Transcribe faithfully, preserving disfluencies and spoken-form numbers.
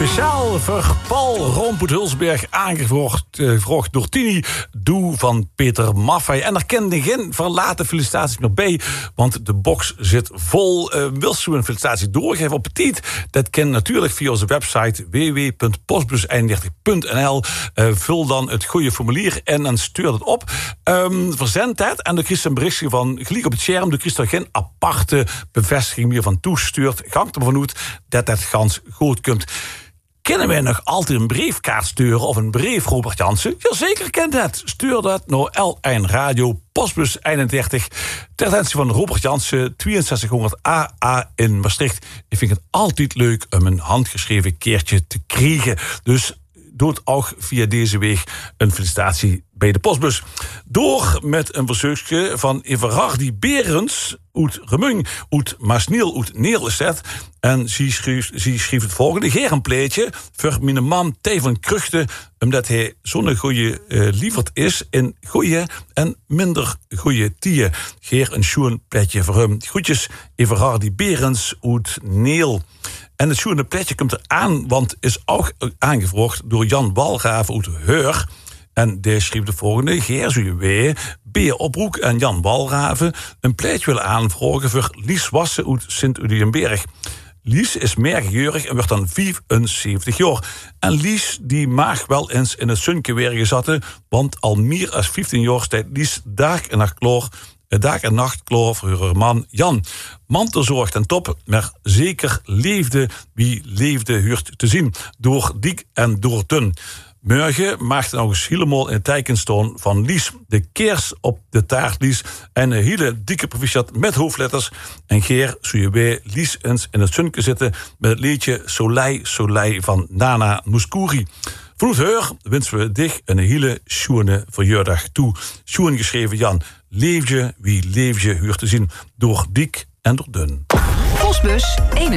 Speciaal voor Paul Rompoet-Hulsberg aangevraagd uh, door Tini Doe van Peter Maffay. En er kende geen verlaten felicitaties nog bij, want de box zit vol. Uh, Wilst u een felicitatie doorgeven op Petit? Dat kan natuurlijk via onze website w w w punt postbus eenendertig punt n l. Uh, vul dan het goede formulier en dan stuur het op. Um, verzend het en dan krijg je een berichtje van gelijk op het scherm. Dan krijg je er geen aparte bevestiging meer van toestuurt. Gang ervan uit dat dat gans goed komt. Kennen wij nog altijd een briefkaart sturen of een brief, Robert Jansen? Jazeker, kent dat. Stuur dat naar L één Radio, postbus eenendertig, ter attentie van Robert Jansen, tweeënzestighonderd A A in Maastricht. Ik vind het altijd leuk om een handgeschreven keertje te krijgen. Dus doe het ook via deze weg een felicitatie bij de postbus. Door met een verzoekje van Everardi Berends uit Remung, uit Maasniel, uit Neerlestedt. En ze schreef, ze schreef het volgende. Geer een pleetje voor mijn man Teven Kruchten, omdat hij zo'n goede uh, lieverd is in goeie en minder goede tieën. Geer een schoen pletje voor hem. Groetjes, Everardi Berends uit Neel. En het schoene pletje komt eraan, want is ook aangevraagd door Jan Walraven uit Heur. En die schreef de volgende. Geer zou je weer, Beer Oproek en Jan Walraven een pletje willen aanvragen voor Lies Wassen uit Sint-Udienberg. Lies is meergejurig en wordt dan vijfenzeventig jaar. En Lies die mag wel eens in het sunke weer gezeten, want al meer dan vijftien jaar staat Lies dag en nacht klaar. Dag en nacht klaar voor haar man Jan. Mantelzorg ten top, maar zeker leefde wie leefde huurt te zien. Door dik en door dun. Morgen maakt nog eens helemaal in het teken staan van Lies. De kers op de taart Lies. En een hele dikke proficiat met hoofdletters. En Geer, zou je bij Lies eens in het sunke zitten met het liedje Soleil, Soleil van Nana Mouskouri. Vanuit Heur wensen we dich een hele schoene verjaardag toe. Schoen geschreven Jan. Leef je wie leef je huurt te zien. Door dik en door dun. Postbus